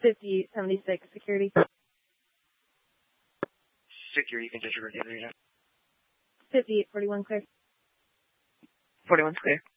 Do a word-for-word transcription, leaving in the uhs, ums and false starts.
fifty-eight seventy-six, security. Security, you can disregard the other unit. fifty-eight forty-one, clear. forty-one's clear.